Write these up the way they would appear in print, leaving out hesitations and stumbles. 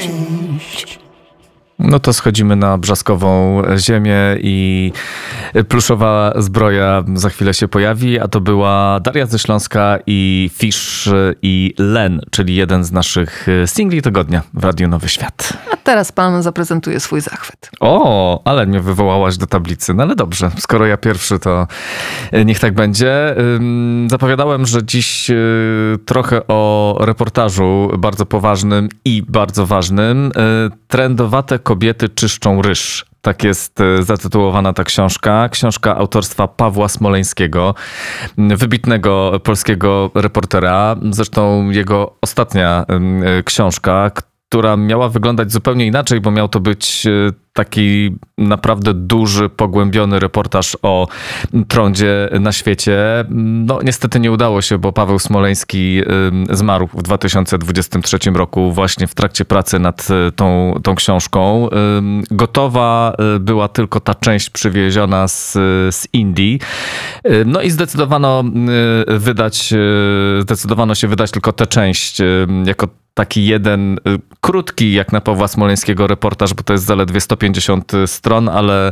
No to schodzimy na brzaskową ziemię i pluszowa zbroja za chwilę się pojawi, a to była Daria ze Śląska i Fish i Len, czyli jeden z naszych singli tygodnia w Radiu Nowy Świat. A teraz pan zaprezentuje swój zachwyt. O, ale mnie wywołałaś do tablicy. No ale dobrze, skoro ja pierwszy, to niech tak będzie. Zapowiadałem, że dziś trochę o reportażu bardzo poważnym i bardzo ważnym. Trendowate kobiety czyszczą ryż. Tak jest zatytułowana ta książka. Książka autorstwa Pawła Smoleńskiego, wybitnego polskiego reportera. Zresztą jego ostatnia książka, która miała wyglądać zupełnie inaczej, bo miał to być taki naprawdę duży, pogłębiony reportaż o trądzie na świecie. No niestety nie udało się, bo Paweł Smoleński zmarł w 2023 roku właśnie w trakcie pracy nad tą książką. Gotowa była tylko ta część przywieziona z Indii. No i zdecydowano się wydać tylko tę część jako taki jeden krótki, jak na Pawła Smoleńskiego, reportaż, bo to jest zaledwie 150 stron, ale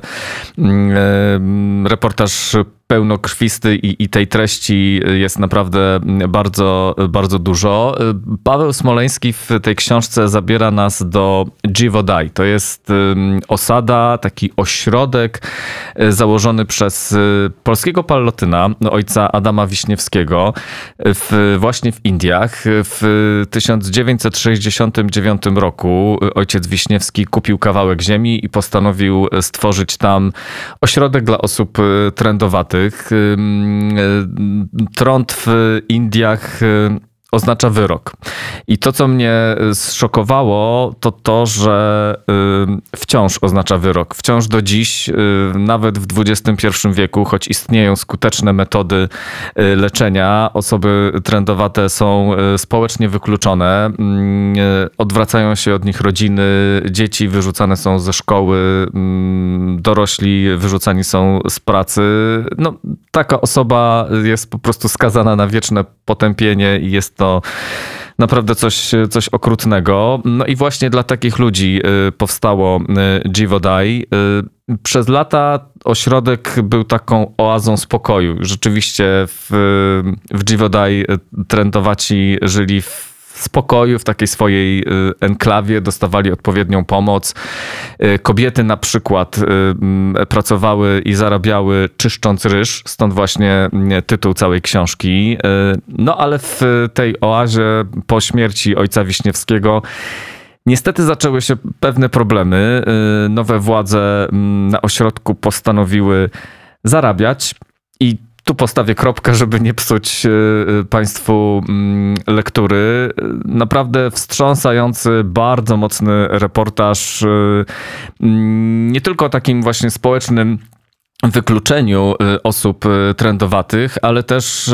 reportaż pełnokrwisty i tej treści jest naprawdę bardzo, bardzo dużo. Paweł Smoleński w tej książce zabiera nas do Dziwodaj. To jest osada, taki ośrodek założony przez polskiego pallotyna, ojca Adama Wiśniewskiego, właśnie w Indiach. W 1969 roku ojciec Wiśniewski kupił kawałek ziemi i postanowił stworzyć tam ośrodek dla osób trędowatych. Trąd w Indiach oznacza wyrok. I to, co mnie zszokowało, to to, że wciąż oznacza wyrok. Wciąż do dziś, nawet w XXI wieku, choć istnieją skuteczne metody leczenia, osoby trędowate są społecznie wykluczone. Odwracają się od nich rodziny, dzieci wyrzucane są ze szkoły, dorośli wyrzucani są z pracy. No, taka osoba jest po prostu skazana na wieczne potępienie i jest to naprawdę coś okrutnego. No i właśnie dla takich ludzi powstało Dziwodaj. Przez lata ośrodek był taką oazą spokoju. Rzeczywiście w Dziwodaj trędowaci żyli w spokoju, w takiej swojej enklawie, dostawali odpowiednią pomoc. Kobiety na przykład pracowały i zarabiały czyszcząc ryż, stąd właśnie tytuł całej książki. No ale w tej oazie po śmierci ojca Wiśniewskiego niestety zaczęły się pewne problemy. Nowe władze na ośrodku postanowiły zarabiać i tu postawię kropkę, żeby nie psuć Państwu lektury. Naprawdę wstrząsający, bardzo mocny reportaż. Nie tylko o takim właśnie społecznym wykluczeniu osób trędowatych, ale też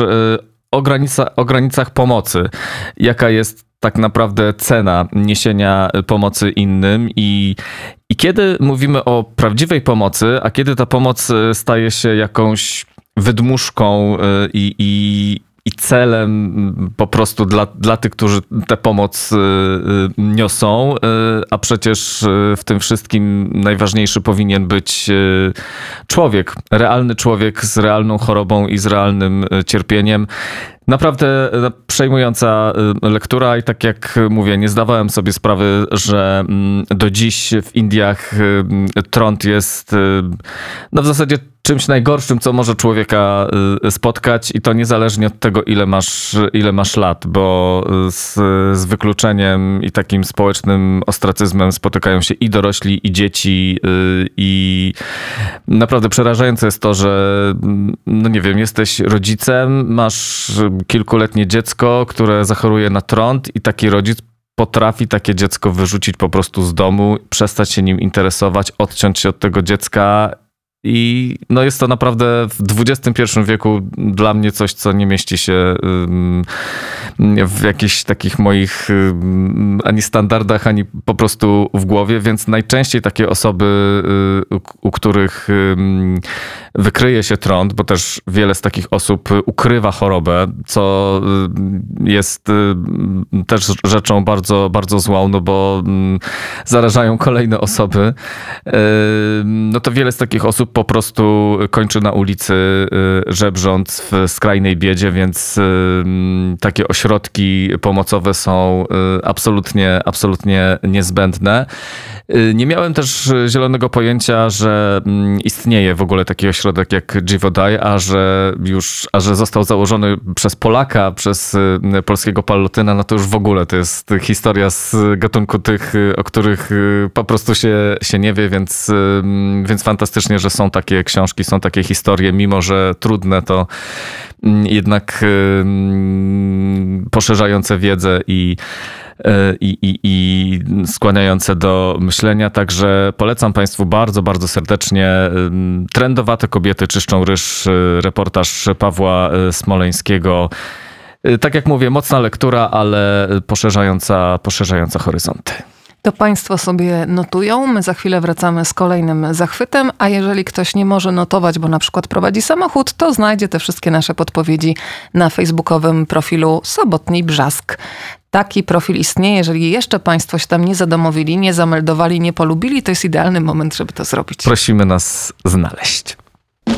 o granicach pomocy. Jaka jest tak naprawdę cena niesienia pomocy innym i kiedy mówimy o prawdziwej pomocy, a kiedy ta pomoc staje się jakąś wydmuszką i celem po prostu dla tych, którzy tę pomoc niosą, a przecież w tym wszystkim najważniejszy powinien być człowiek, realny człowiek z realną chorobą i z realnym cierpieniem. Naprawdę przejmująca lektura i tak jak mówię, nie zdawałem sobie sprawy, że do dziś w Indiach trąd jest w zasadzie czymś najgorszym, co może człowieka spotkać i to niezależnie od tego, ile masz lat, bo z wykluczeniem i takim społecznym ostracyzmem spotykają się i dorośli, i dzieci i naprawdę przerażające jest to, że no nie wiem, jesteś rodzicem, masz kilkuletnie dziecko, które zachoruje na trąd i taki rodzic potrafi takie dziecko wyrzucić po prostu z domu, przestać się nim interesować, odciąć się od tego dziecka I no jest to naprawdę w XXI wieku dla mnie coś, co nie mieści się w jakichś takich moich ani standardach, ani po prostu w głowie, więc najczęściej takie osoby, u których wykryje się trąd, bo też wiele z takich osób ukrywa chorobę, co jest też rzeczą bardzo, bardzo złą, no bo zarażają kolejne osoby. No to wiele z takich osób po prostu kończy na ulicy, żebrząc w skrajnej biedzie, więc takie ośrodki pomocowe są absolutnie niezbędne. Nie miałem też zielonego pojęcia, że istnieje w ogóle taki ośrodek jak Żywo-Daj, a że został założony przez Polaka, przez polskiego Pallotyna, no to już w ogóle to jest historia z gatunku tych, o których po prostu się nie wie, więc fantastycznie, że są takie książki, są takie historie, mimo że trudne, to jednak poszerzające wiedzę i skłaniające do myślenia. Także polecam Państwu bardzo, bardzo serdecznie Trędowate kobiety czyszczą ryż, reportaż Pawła Smoleńskiego. Tak jak mówię, mocna lektura, ale poszerzająca horyzonty. To Państwo sobie notują. My za chwilę wracamy z kolejnym zachwytem, a jeżeli ktoś nie może notować, bo na przykład prowadzi samochód, to znajdzie te wszystkie nasze podpowiedzi na facebookowym profilu Sobotni Brzask. Taki profil istnieje. Jeżeli jeszcze Państwo się tam nie zadomowili, nie zameldowali, nie polubili, to jest idealny moment, żeby to zrobić. Prosimy nas znaleźć.